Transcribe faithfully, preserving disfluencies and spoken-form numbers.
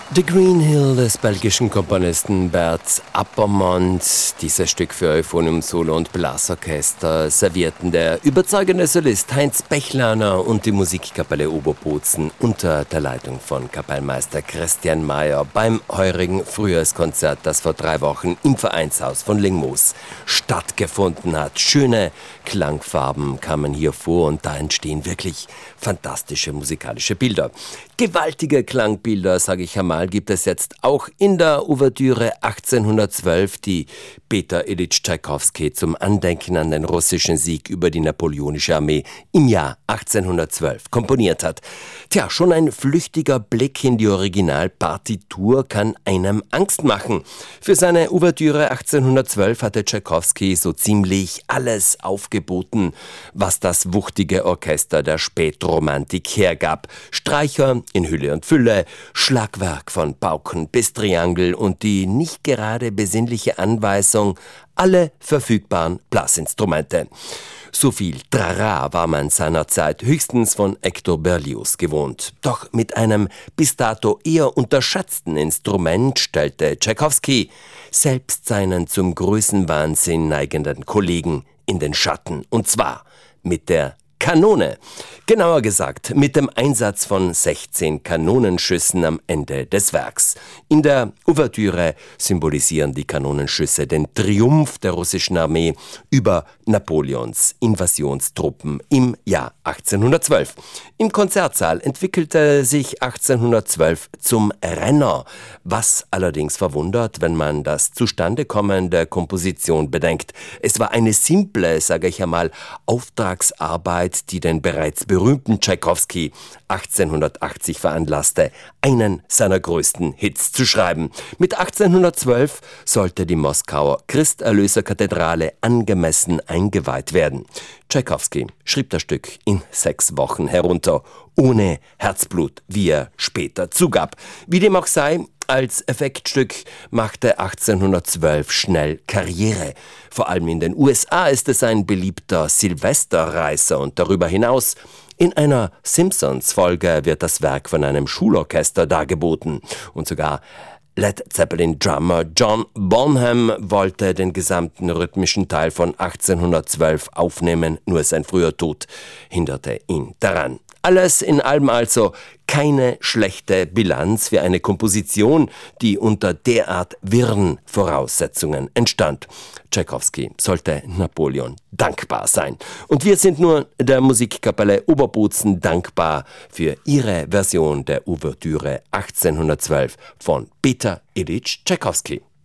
The Green Hill des belgischen Komponisten Bert Appermont. Dieses Stück für Euphonium Solo und Blasorchester servierten der überzeugende Solist Heinz Bechlaner und die Musikkapelle Oberbozen unter der Leitung von Kapellmeister Christian Mayer beim heurigen Frühjahrskonzert, das vor drei Wochen im Vereinshaus von Lingmoos stattgefunden hat. Schöne Klangfarben kamen hier vor und da entstehen wirklich fantastische musikalische Bilder. Gewaltige Klangbilder, sage ich einmal, gibt es jetzt auch in der Ouvertüre achtzehnhundertzwölf, die Peter Ilyich Tschaikowski zum Andenken an den russischen Sieg über die napoleonische Armee im Jahr achtzehnhundertzwölf komponiert hat. Tja, schon ein flüchtiger Blick in die Originalpartitur kann einem Angst machen. Für seine Ouvertüre achtzehnhundertzwölf hatte Tschaikowski so ziemlich alles aufgeboten, was das wuchtige Orchester der Spätromantik hergab. Streicher in Hülle und Fülle, Schlagwerk von Pauken bis Triangel und die nicht gerade besinnliche Anweisung, alle verfügbaren Blasinstrumente. So viel Trara war man seinerzeit höchstens von Hector Berlioz gewohnt. Doch mit einem bis dato eher unterschätzten Instrument stellte Tschaikowski selbst seinen zum Größenwahnsinn neigenden Kollegen in den Schatten. Und zwar mit der Kanone. Genauer gesagt, mit dem Einsatz von sechzehn Kanonenschüssen am Ende des Werks. In der Ouvertüre symbolisieren die Kanonenschüsse den Triumph der russischen Armee über Napoleons Invasionstruppen im Jahr achtzehnhundertzwölf. Im Konzertsaal entwickelte sich achtzehnhundertzwölf zum Renner, was allerdings verwundert, wenn man das Zustandekommen der Komposition bedenkt. Es war eine simple, sage ich einmal, Auftragsarbeit, die den bereits berühmten Tschaikowski achtzehnhundertachtzig veranlasste, einen seiner größten Hits zu schreiben. Mit achtzehnhundertzwölf sollte die Moskauer Christerlöserkathedrale angemessen eingeweiht werden. Tschaikowski schrieb das Stück in sechs Wochen herunter, ohne Herzblut, wie er später zugab. Wie dem auch sei, als Effektstück machte achtzehnhundertzwölf schnell Karriere. Vor allem in den U S A ist es ein beliebter Silvesterreißer und darüber hinaus in einer Simpsons-Folge wird das Werk von einem Schulorchester dargeboten und sogar Led Zeppelin-Drummer John Bonham wollte den gesamten rhythmischen Teil von achtzehnhundertzwölf aufnehmen, nur sein früher Tod hinderte ihn daran. Alles in allem also keine schlechte Bilanz für eine Komposition, die unter derart wirren Voraussetzungen entstand. Tschaikowski sollte Napoleon dankbar sein. Und wir sind nur der Musikkapelle Oberbozen dankbar für ihre Version der Ouvertüre achtzehnhundertzwölf von Peter Ilyich Tschaikowski.